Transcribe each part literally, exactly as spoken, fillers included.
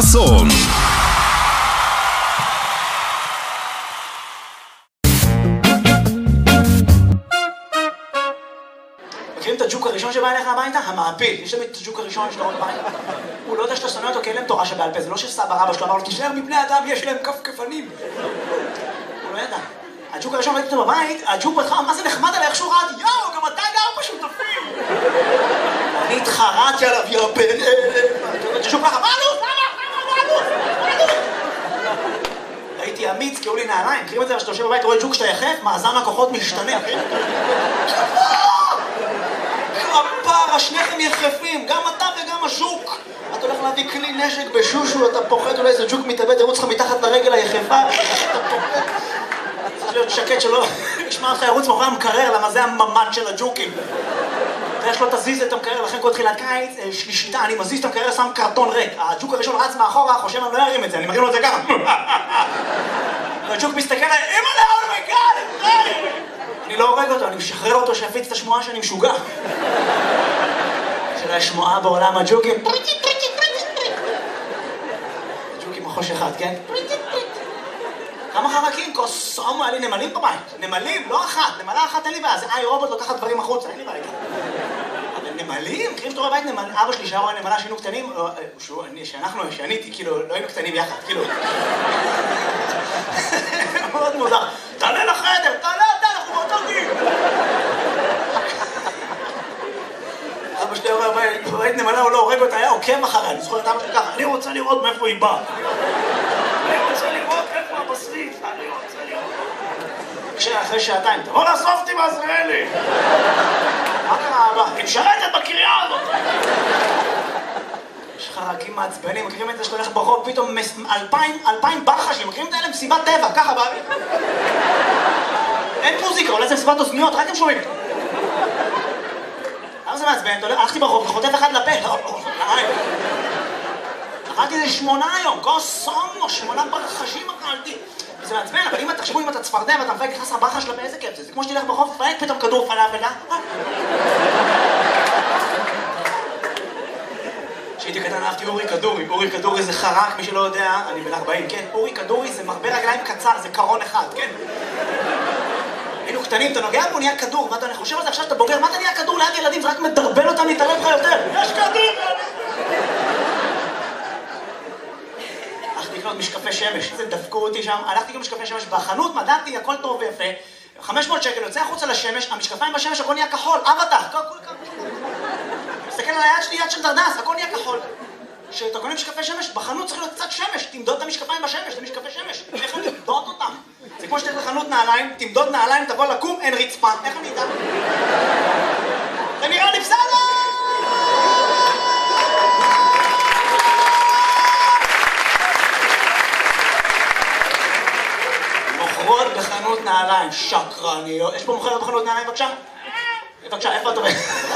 חסון. מכירים את הג'וק הראשון שבא אליך הביתה? המעפיל. יש להם את הג'וק הראשון שאתה רואה בבית. הוא לא יודע שאתה שונא אותו כי אין להם תורה שבעל פה. זה לא שסבא רבא שלו אמר לו, תישאר מבני אדם, יש להם כפכפנים. הוא לא ידע. הג'וק הראשון ראיתי אותו בבית, הג'וק בהתחלה, מה זה נחמד עליי, איך שהוא רעד, יאו, גם אתה גר בשותפים. אני התחרעתי עליו, יאו, בן אלה. הג'וק ככה, מה עלות? מה עלות? הייתי אמיץ, קראו לי נעליים. מכירים את זה, כשאתה יושב בבית, רואה ג'וק שאתה יחף, מאזן הכוחות משתנה. כפרה, שניכם יחפים, גם אתה וגם הז'וק. אתה הולך להביא כלי נשק בשושו, אתה פוחד, אולי איזה ג'וק מתאבד, ירוץ לך מתחת לרגל היחפה. אתה פוחד. צריך להיות שקט שלא ישמע לך ירוץ מאחורי המקרר, למה זה הממד של הג'וקים. ואיך לא תזיז את המקרר, לכן כל תחילת קיץ, שלישיתה, אני מזיז את המקרר, שם קרטון ריק. הג'וק הראשון רץ מאחורה, חושב אני לא ארים את זה, אני מרים לו את זה ככה. והג'וק מסתכל עליי, אימא'לה, אומייגאד, אני לא הורג אותו, אני משחרר אותו שיפיץ את השמועה שאני משוגע. של השמועה בעולם הג'וקים. ג'וקים מחוש אחד, כן? כמה חרקים? קוסומו, היה לי נמלים בבית. נמלים, לא אחת. נמלה אחת אין לי בעיה. זה איי רובוט לוקחת דברים החוצה, אין לי בעיה. אבל נמלים? מכירים שאתה רואה בבית נמלים? אבא שלי שהיה רואה נמלה שהיינו קטנים, שאנחנו, שאני הייתי, כאילו, לא היינו קטנים יחד, כאילו. מאוד מוזר. תעלה לחדר, תעלה אתה, אנחנו באותו גיל. אבא שלי רואה בבית נמלה, הוא לא הורג אותה, היה עוקב אחרי. אני זוכר את אבא שלי ככה, אני רוצה לראות מאיפה היא באה. אני רוצה לראות איפה הבשריף, אני רוצה לראות. כשאחרי שעתיים, תבוא לאסוף אותי בעזריאלי. מה קרה אבא? היא משרתת בקריאה הזאת. יש חרקים מעצבנים, מכירים את זה שאתה הולך ברחוב, פתאום אלפיים ברחשים, מכירים את האלה מסיבת טבע, ככה באוויר. אין מוזיקה, אולי זה מסיבת אוזניות, רק הם שומעים. למה זה מעצבן? הלכתי ברחוב, חוטף אחד לפה. אכלתי איזה שמונה היום, קוסומו, שמונה ברחשים אכלתי. וזה מעצבן, אבל אם תחשבו אם אתה צפרדע ואתה מפייק נכנס לברחה שלה באיזה כיף זה, זה כמו שתלך ברחוב ופייק פתאום כדור פלאפל, אה? כשהייתי קטן אהבתי אורי כדורי, אורי כדורי זה חרק, מי שלא יודע, אני בן ארבעים, כן? אורי כדורי זה מרבה רגליים קצר, זה קרון אחד, כן? היינו קטנים, אתה נוגע בו, נהיה כדור, מה אתה חושב על זה עכשיו שאתה בוגר, מה אתה נהיה כדור ליד ילדים, זה רק מדרבן אותם להתערב לך יותר, יש כדור! הלכתי לקנות משקפי שמש, זה דפקו אותי שם, הלכתי לקנות משקפי שמש בחנות, מדעתי, הכל טוב ויפה, חמש מאות שקל, יוצא החוצה לשמש, המשקפיים בשמש, הכל נהיה כחול, אבטח, הכל כחול. מסתכל על היד שלי, יד של דרדס, הכל נהיה כחול. כשאתה קונה משקפי שמש, בחנות צריך להיות קצת שמש, תמדוד את המשקפיים בשמש, זה משקפי שמש, איך אני אמדוד אותם? זה כמו שתלך לחנות נעליים, תמדוד נעליים, תבוא לקום, אין רצפה, איך אני אדע? זה נראה לי בסדר! מוכרות בחנות נעליים, שקרניות. יש פה מוכרת בחנות נעליים, בבקשה? בבקשה, איפה את עובדת?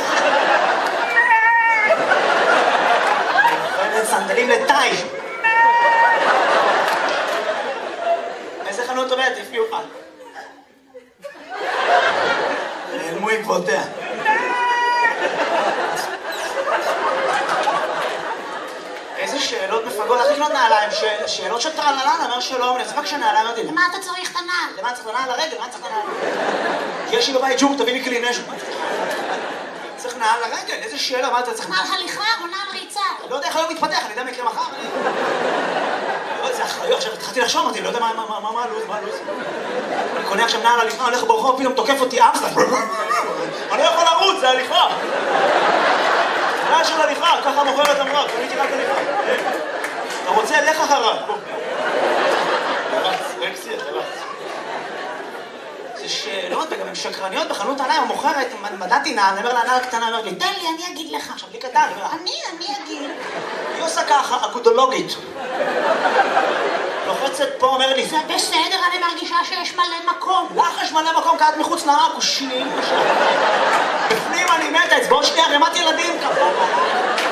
סנדלים לטאי. איזה חנות עובדת? תפי אוכל. נעלמו עקבותיה. איזה שאלות מפגות, איך לקנות נעליים? שאלות של טרללן, אומר שלום, אני רק שנעליים אותי. למה אתה צריך את הנעל? למה אתה צריך את הנעל לרגל? למה אתה צריך את הנעל? יש לי בבית ג'וק, תביא לי כלי נשק. צריך נעל לרגל, איזה שאלה, מה אתה צריך? נעל הליכה או נעל ריצה? לא יודע איך היום מתפתח, אני יודע מה יקרה מחר. לא, זה אחריות, עכשיו התחלתי לחשוב, אמרתי, לא יודע מה הלו"ז, מה הלו"ז. אני קונה עכשיו נעל הליכה, הולך ברחוב, פתאום תוקף אותי אמסטר. אני לא יכול לרוץ, זה הליכה. נעל של הליכה, ככה מוכרת אמרה, קניתי רק הליכה. אתה רוצה, לך אחריו. רקסי, אתה רץ. זה שאלות, וגם הן שקרניות בחנות נעליים, המוכרת, מדעתי נעל, אני אומר לה, נעל קטנה, אומר לי, תן לי, אני אגיד לך. עכשיו, לי קטן, אני, אני אגיד. היא עושה ככה, אגודולוגית. לוחצת פה, אומר לי, זה בסדר, אני מרגישה שיש מלא מקום. לך יש מלא מקום, קעת מחוץ לעכו, שנים. בפנים אני מתה, אצבעות שנייה, רמת ילדים, כפה.